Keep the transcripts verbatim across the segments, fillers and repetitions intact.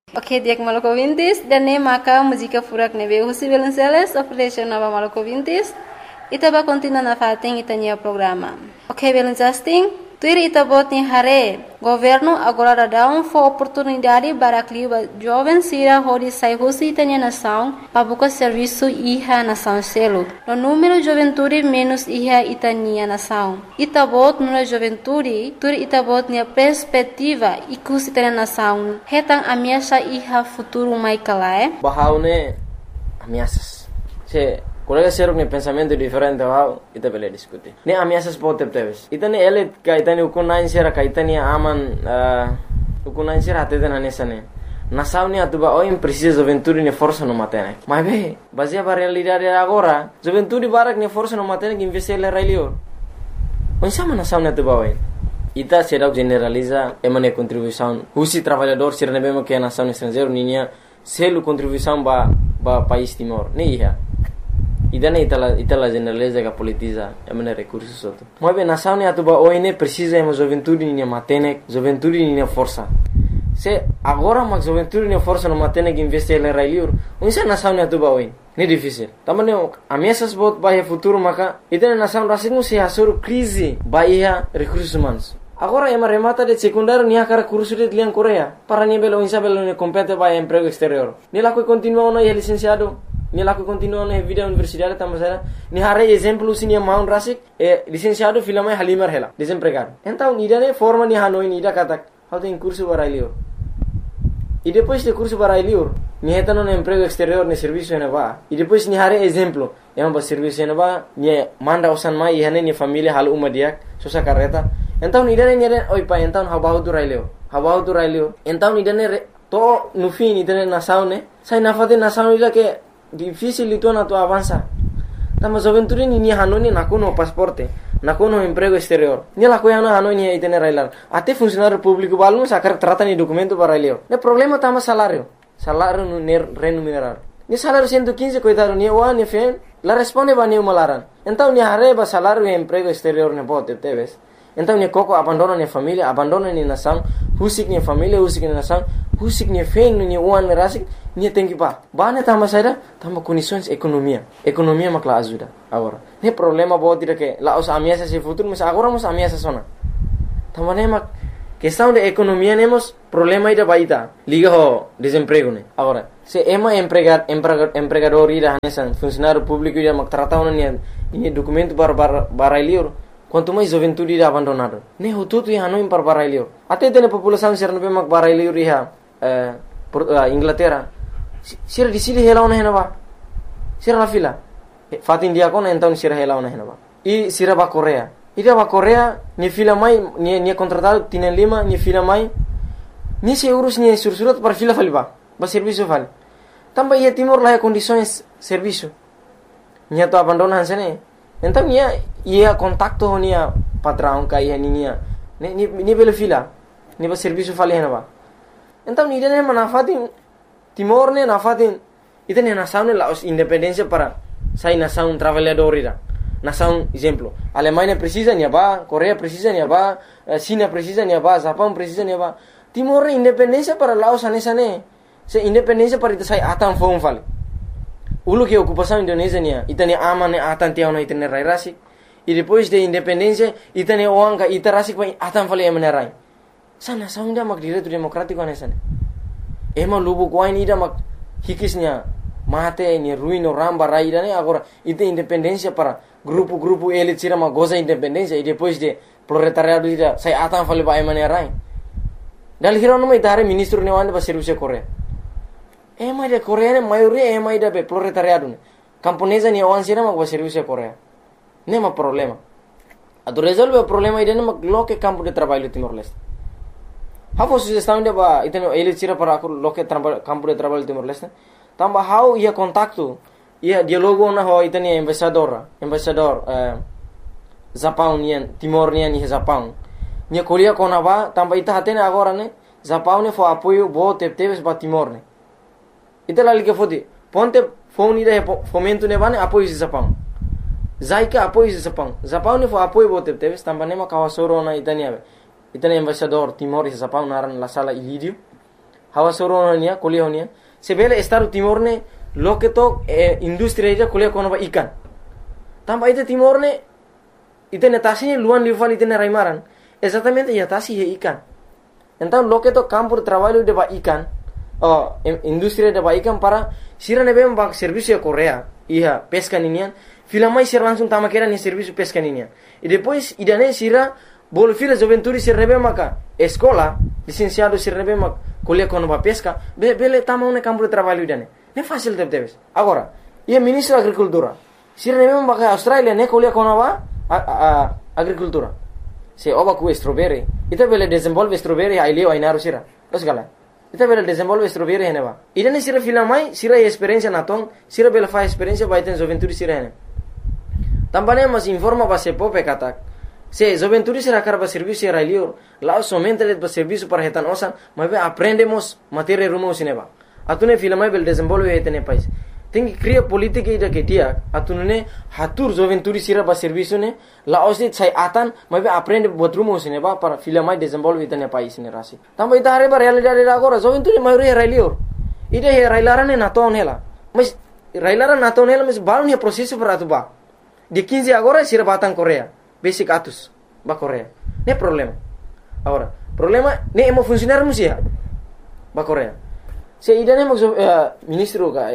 Ok, diak Maluku Vintis, dan ne maka música furak nebe husi Velenceles, operation nova Maluku Vintis, ita ba continua na fating itanya programa. Ok, Velencasting, tuir ita bot ni hare, governo agora dá um for oportunidade para clima jovem sira hori sai husi itanya nação, para buscar serviço iha nação selo. No número juventude menos iha itania nação. Ita bot no juventude, tuir ita bot ni perspectiva ikus itanya nação. Hetang ameaça iha futuro mai kalae. Bahaune ameaças. Se colega ser um pensamento diferente ao ita bele discutir. Ne ameaças pode ter. Ita ne ele ka ita ne ukunain sera ka ita ne aman ukunain sera até na nessa ne. Nação ne atuba oi precisa juventude ne força no matene. Mas be, baseia para realidade agora, juventude barak ne força no matene que investir ele railio. Onde sama nação ne atuba oi. Ita será generaliza emane contribuição. Husi trabalhador ser ne bemo que a nação estrangeiro ninha selo contribuição ba ba país Timor. Ne ia. Ida ne itala itala generaliza que politiza emane recursos outro. Mas bem nação ne atuba oi ne precisa emo juventude ninha matene, juventude ninha força. Se agora mas juventude ninha força no matene que investir ele railio. Onde nação ne atuba oi. Ne difícil. Também ameaças bot bahia futuro maka ida nação rasingu se hasur crise bahia recursos humanos. Agora ema remata de secundário nia cara curso de liang Coreia. Para nia belo insa belo ne compete bahia emprego exterior. Ni laku continua no licenciado. Ni laku continua no vida universidade tamasera. Ni hare exemplo sini maun rasik e licenciado filama halimar hela. Desempregado. Então nida ne forma ni hanoi nida kata. How tem curso barailio. E depois de curso barailio, ni heta no emprego exterior ne serviço ne va. E depois ni hare exemplo. Ema ba serviço ne va, ni manda usan mai hane ni família hal uma dia, sosa carreta. Então nidane nidane oi pa então habahu tu railio. Habahu tu railio. Então nidane to no fim nidane nação ne. Sai na fate nação ila que difícil itu na tu avança. Tama juventude ni ni hanoni nakuno pasporte. Nakuno emprego exterior. Ni la coiana hanoni itene railar. Até funcionário público balmo sacar trata ni documento para railio. Ne problema tama salário. Salário no remunerar. Ni salário cento e quinze coitado ni o ni fen. La responde ba ni malaran. Então ni hareba salário e emprego exterior ne bote teves. Então ne coco abandona ne família, abandona ne nação, husik ne família, husik ne nação, husik ne feng ne uan rasik, ne tem que pa. Bane tama saída, tama condições economia. Economia makla ajuda agora. Ne problema bote dire que lá os ameaças se futuro, mas agora mos ameaças sona. Tama ne mak questão de economia nemos problema ida baita. Liga ho desemprego ne. Agora, se ema empregar empregador ida hanesan funcionário público ida mak trata ona ne ne documento para barailio. Quanto mais juventude irá abandonado. Ne hututu ia hanoi par barailio. Até tem a população ser no bemak barailio iha eh Inglaterra. Sira di sini hela ona henaba. Sira la fila. Fatin dia kona então sira hela ona henaba. E sira ba Coreia. Ida ba Coreia ni fila mai ni ni contratado tienen lima ni fila mai. Ni se urus ni sursurat par fila faliba. Ba serviço vale. Também ia Timor lá condições serviço. Ni to abandonan sene. Então ia ia contacto nia patrão kai nia ni ni ni bela fila ni ba serviço fale henaba. Então ni dene manafatin Timor ne nafatin ita ne nação ne la independência para sai nação trabalhador ira. Nação exemplo, Alemanha precisa nia ba, Coreia precisa nia ba, China precisa nia ba, Japão precisa nia ba. Timor ne independência para Laos anesa ne. Se independência para ita sai atan fon fale. Ulu que ocupação Indonésia nia, itane aman ne atan tiao na itane rai rasik. E depois de independência, itane oanga ita rasik vai atan fale emane rai. Sana saunda mak direito democrático anesa ne. Ema lubu kuai ni da mak hikisnya mate ni ruino ramba rai da ne agora ita independência para grupo-grupo elit sira mak goza independência e depois de proletariado ida sai atan fale ba emane rai. Dal hiro no mai tare ministro ne wanda ba serviço Coreia. Ema de Coreia ne maioria ema ida be proletariado ne. Camponesa ni awan sira mak ba serviço Coreia. Nema problema. Ado resolve o problema ida ne mak loke campo de trabalho Timor-Leste. Hau sugestão de ba itano ele tira para aku loke campo de trabalho Timor-Leste. Tamba hau ia contacto, ia dialogo na ho itani embaixador, embaixador eh Japão nian, Timor nian ni Japão. Nia Coreia kona ba tamba ita hatene agora ne, Japão ne fo apoio bo tepteves ba Timor ne. Ita lali ke fodi, ponte phone ida fomento ne ba ne apoio Japão. Zaika apoio Japão. Japão ne fo apoio bo tepteves tamba ne ma kawasoro na itani ave. Itani embaixador Timor e Japão naran la sala Ilírio. hawa soronia kuliah honia sebele Estado Timor ne loke to eh, industri aja kuliah kono ba ikan tamba ite Timor ne ite netasinya luan lival ite raimaran exatamente ya tasi he ikan então loke to campo de trabalho de ba ikan oh industri de ba ikan para sira ne bem ba serviço ya Korea iya pesca ninian filamai sira langsung tama kira ni serviço pesca ninian e depois idane sira bolo fila joventuri sira ne bem maka escola licenciado sira ne bem maka kuliah kono ba pesca be bele tama un campo de trabalho idane ne fácil de teves agora ia ministro da agricultura sira ne bem maka Australia ne kuliah kono ba a, a, agricultura se oba ku strawberry ita bele desenvolve strawberry ai leo ai naru sira los gala ita bele desenvolve strawberry hene ba idane sira filamai sira experiência na ton sira bele fa experiência ba iten joventuri sira hene tambane mas informa ba se pope katak se joventuri sira karba serviço sira leo lá somente le ba serviço para retan osan mas aprendemos matéria rumo sineba atune filamai bele desenvolve etene país tem que criar política ida que dia atune hatur joventuri sira ba serviço ne la osit sai atan mas aprende buat rumo sineba para filamai desenvolve etene país ne rasi tamba ita are ba realidade agora joventuri maioria railio ida he railarane na ton hela mas railara na ton hela mas balun he processo para atuba de quinze agora sira batang Korea basic atus ba Korea ne problema agora problema ne emo funcionar musia ba Korea se ida ne mo uh, ministro ka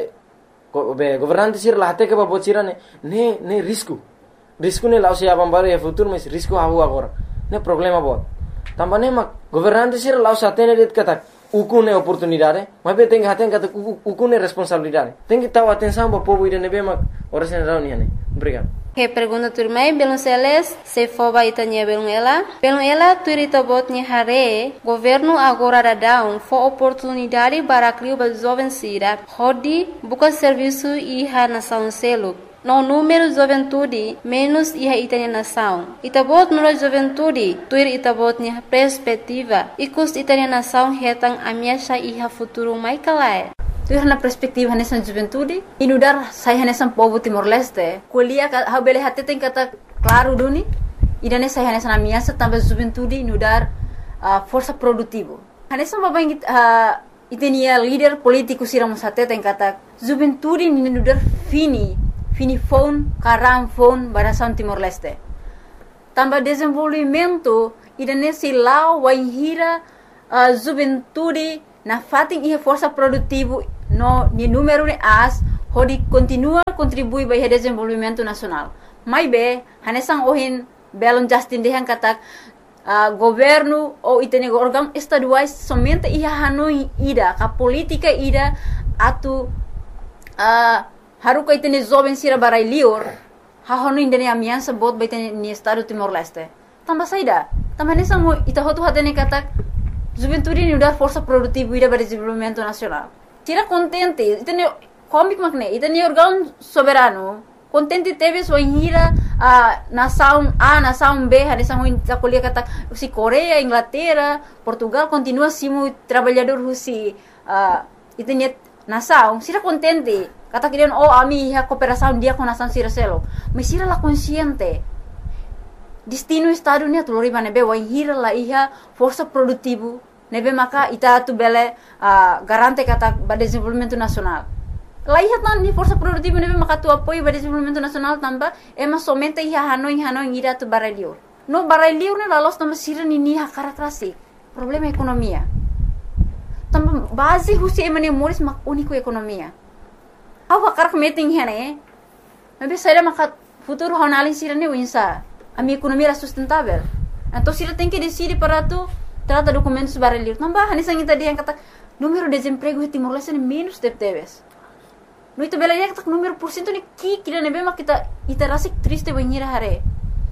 be governante sir la hate ke ba bocira ne ne ne risco risco ne lao se abam bare e futuro mas risco havu agora ne problema bot tambane ma governante sir lao sa tene det kata ukune oportunidade mas be tem haten kata ukune responsabilidade tem que taw atenção ba povo ida ne be ma ora sen reunião ne obrigado. Que pergunta turmai belum seles se foba itanya belum ela belum ela turita botnya hare governo agora da down for oportunidade para criar ba jovem sira hodi buka serviço iha nação selo no número juventude menos iha itanya nação itabot no juventude tuir itabotnya perspectiva ikus itanya nação hetang amiasha iha futuro mai kalai tu na perspektiva nessa juventude inudar saya nessa povo Timor Leste kuliah ha bele hate tem kata claro duni idane saya nessa na minha também juventude inudar uh, força produtivo nessa babang uh, itenia líder político siramos hate tem kata juventude inudar fini fini phone karam phone barasan Timor Leste também desenvolvimento idane silau waihira uh, juventude na fating ihe força produtivo no ni número de as hodi continua contribui para o desenvolvimento nacional mai be hanesang ohin belon justin dehan katak uh, governo ou itene órgão estaduais somente ia hanoi ida ka política ida atu uh, haruka itene jovem sira barai lior ha hono indene amiança bot baitene ni estado Timor Leste tamba saida tamba hanesang ita hotu hatene katak juventude ni dar força produtiva ida para desenvolvimento nacional tira contente itene comic magne itene órgão soberano contente teve sua inhira a nação A nação B hanesang ita kuliah kata si Korea Inglaterra Portugal continua simo trabalhador husi uh, itene nação sira contente kata kirian oh ami ha cooperação dia com nação sira selo mas sira la consciente destino estado ni atulori bane be wa hira la iha força produtivo nebe maka ita tu bele uh, garante kata ba desenvolvimento nacional la iha tan ni força produtivo nebe maka tu apoio ba desenvolvimento nacional tamba ema somente iha hanoi hanoi ira tu barelio no barelio ne la los tamba sira ni ni ha karakteristik problema ekonomia tamba base husi emane moris mak unico ekonomia awa karak meeting hene nebe saira maka futuro honali sira ne winsa a minha economia era sustentável. Então, se ela tem que decidir para tu, trata documentos barulhos. Não vai, nessa gente dia kata número de desemprego em Timor Leste é menos de teves. No itu bela dia kata número por cento ni ki kira nebe mak kita ita rasik triste banhira hare.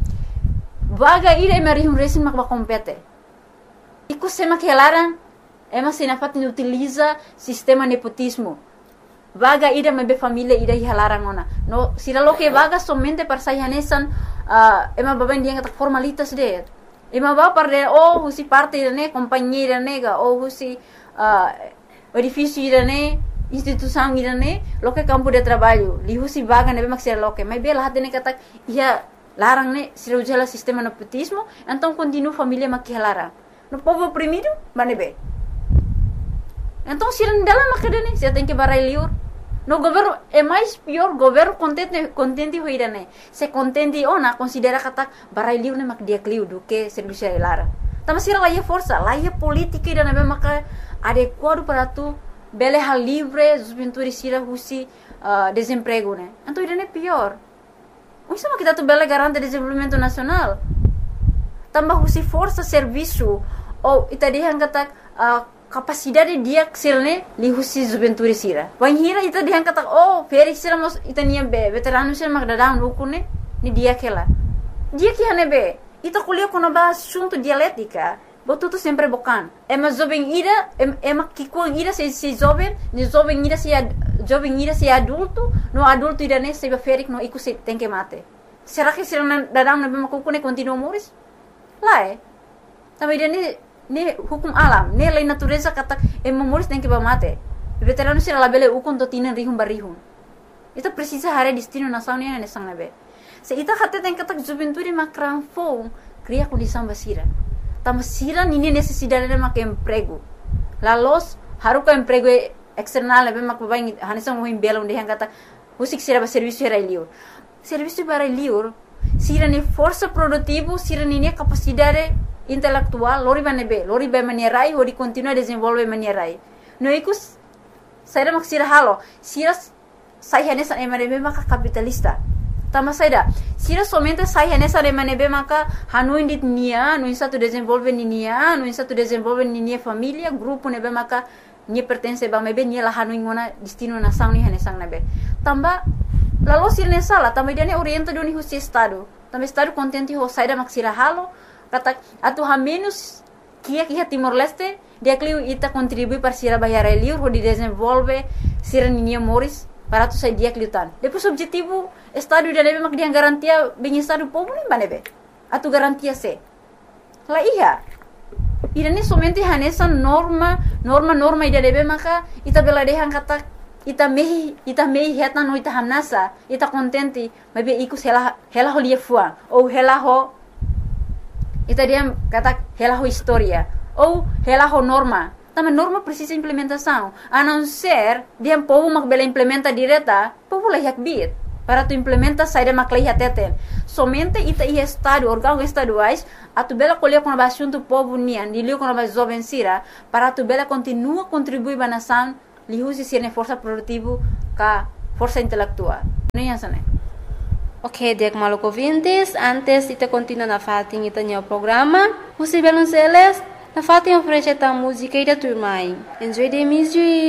Vaga ira emari um resin mak ba compete. Iku sema que elaran ema sinafat ni utiliza sistema nepotismo. Vaga ida mebe família ida hilaran ona. No, sira lo que vaga somente para sayanesan uh, ema baben dia kata formalitas de. Ema ba para oh husi parte ne companhia nega oh husi uh, edifício ne instituição ne lo que campo de trabalho. Li husi vaga nebe maksira lo que. Mas bela hatene kata ia larang ne sira ujala sistema nepotismo, então continua família makihalara. No povo oprimido, manebe. Então, se não dela macadane, você tem que barai liur. No governo é mais pior, governo contente contente hoira né. Se contente ona considera kata barai liur ne mak dia kliu do que serviço lara. Tama sira lá é força, lá é política e na maka adequado para tu bele hal livre, os pintores sira husi uh, desemprego né. Então ira é pior. O isso kita tu bele garante desenvolvimento nacional. Tambah husi força serviço ou itadihan kata uh, capacidade dia ksilne li husi juventude sira. Wan hira ita dihan kata oh feri sira mos ita nia be veterano sira magdadam lukune ni dia kela. Dia que hane be ita kuliah kono ba assunto dialética. Botuto sempre bocan. Ema jovem ira ema kikuang ira se se jovem, ni jovem ira se jovem ira se adulto, no adulto ira ne se ba ferik no iku se tem que mate. Será que sira dadam na be makukune continua moris? Lá é. Também ira ne hukum alam, ne lei natureza kata e memoris tem que ba mate. Veterano sira labele ukon to tinan rihum barihum. Ita precisa hare destino nação ne ne sang nabe. Se ita kata tem kata juventude makran fo, cria condição basira. Tama sira nini necessidade de mak emprego. La los haruka emprego external nabe mak babai hanisang mo himbela onde kata usik sira ba serviço era liur. Serviço para liur sira ne força produtivo, sira nini capacidade intelectual, lori ba nebe, lori ba manierai, hori continua desenvolve manierai. No ikus, saida mak sira halo, sira sai hanesa emanebe maka capitalista. Tama saida, sira somente sai hanesa emanebe maka hanu indit nia, no insa tu desenvolve ni nia, no insa tu desenvolve ni nia família, grupo nebe maka nia pertence ba mebe nia la hanu ingona destino nação ni hanesang nebe. Tamba, lalo sira ne sala, tamba idane orienta doni husi estado. Tamba estado contente ho saida mak sira halo, kata atu ha menos kia kia Timor Leste dia kliu ita contribui para sira bayar liur ho di desenvolve sira ninia moris para tu sai dia kliutan. Depois objetivo estado da nebe mak dia garantia bem estado povo nem banebe. Atu garantia se. La iya. Ida ni somente hanesa norma norma norma ida nebe maka ita bela dehan kata ita mehi ita mehi heta no ita hamnasa ita contente mabe ikus hela hela ho lia fuang ou hela ho ita dia kata hela ho história ou hela ho norma. Também norma precisa implementação. A não ser dia povo mak bela implementa direta, povo lah yak bit. Para tu implementa saída mak lah teten. Somente ita i estado órgãos estaduais a tu bela colher com a assunto povo nian, dilio com a jovem sira, para tu bela continua contribuir ba nação, li usi sirne força produtivo ka força intelectual. Não é assim? Ok, dek maluco ouvintes, antes de continuar na fatin ita nyo programa, José Belonceles, na fatin oferece ta música e da turma. Enjoy the music.